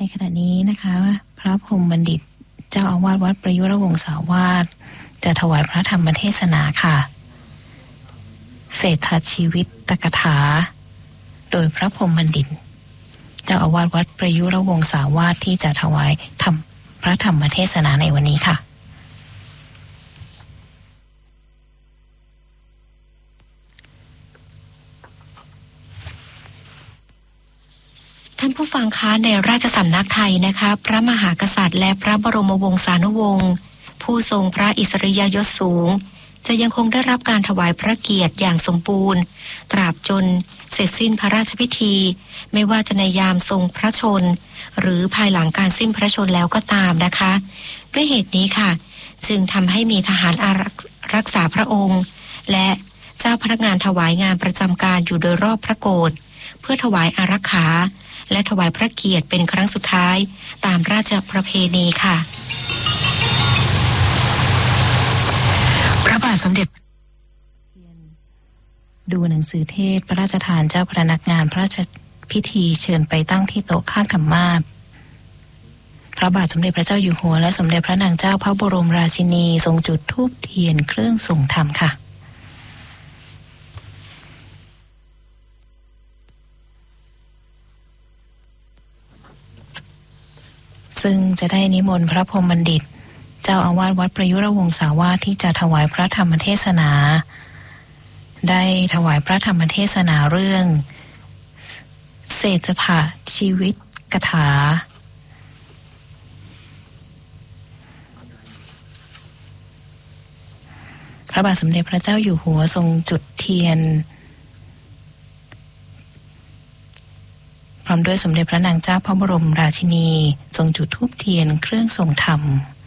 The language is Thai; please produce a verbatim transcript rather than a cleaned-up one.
ในขณะนี้นะคะพระพรหมบัณฑิตเจ้าอาวาสวัดประยุรวงศาวาสจะถวายพระธรรมเทศนาค่ะเศรษฐชีวิตตกถาโดยพระพรหมบัณฑิตเจ้าอาวาสวัดประยุรวงศาวาสที่จะถวายธรรมพระธรรมเทศนาในวันนี้ค่ะท่านผู้ฟังคะในราชสำนักไทยนะคะพระมหากษัตริย์และพระบรมวงศานุวงศ์ผู้ทรงพระอิสริยยศสูงจะยังคงได้รับการถวายพระเกียรติอย่างสมบูรณ์ตราบจนเสร็จสิ้นพระราชพิธีไม่ว่าจะในยามทรงพระชนหรือภายหลังการสิ้นพระชนแล้วก็ตามนะคะด้วยเหตุนี้ค่ะจึงทำให้มีทหารอารักษาพระองค์และเจ้าพนักงานถวายงานประจำการอยู่โดยรอบพระโกฐเพื่อถวายอารักขาและถวายพระเกียรติเป็นครั้งสุดท้ายตามราชประเพณีค่ะพระบาทสมเด็จดูหนังสือเทศพระราชทานเจ้าพนักงานพระราชพิธีเชิญไปตั้งที่โต๊ะข้างธรรมาสน์พระบาทสมเด็จพระเจ้าอยู่หัวและสมเด็จพระนางเจ้าพระบรมราชินีทรงจุดธูปเทียนเครื่องส่งธรรมค่ะซึ่งจะได้นิมนต์พระพรหมบัณฑิตเจ้าอาวาสวัดประยุรวงศาวาสที่จะถวายพระธรรมเทศนาได้ถวายพระธรรมเทศนาเรื่องเศรษฐชีวิตกถาพระบาทสมเด็จพระเจ้าอยู่หัวทรงจุดเทียนพร้อมด้วยสมเด็จพระนางเจ้าพระบรมราชินีทรงจุดธูปเทียนเครื่องทรงธรรม